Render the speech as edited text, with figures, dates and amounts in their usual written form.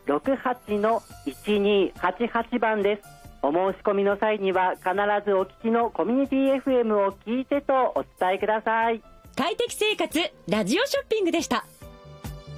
68-1288番です。お申し込みの際には必ずお聞きのコミュニティ FM を聞いてとお伝えください。 快適生活ラジオショッピングでした。